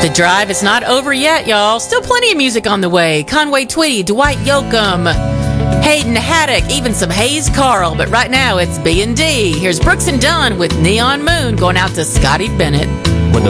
The drive is not over yet, y'all. Still plenty of music on the way. Conway Twitty, Dwight Yoakam, Hayden Haddock, even some Hayes Carl. But right now, it's B&D. Here's Brooks and Dunn with Neon Moon going out to Scotty Bennett. When the